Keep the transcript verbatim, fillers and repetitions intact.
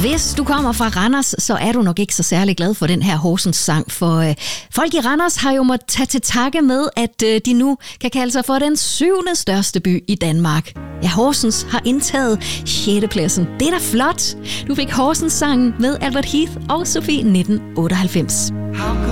Hvis du kommer fra Randers, så er du nok ikke så særlig glad for den her Horsens sang, for øh, folk i Randers har jo måttet tage til takke med, at øh, de nu kan kalde sig for den syvende største by i Danmark. Ja, Horsens har indtaget sjette pladsen. Det er da flot. Du fik Horsens sangen med Albert Heath og Sofie nitten otteoghalvfems.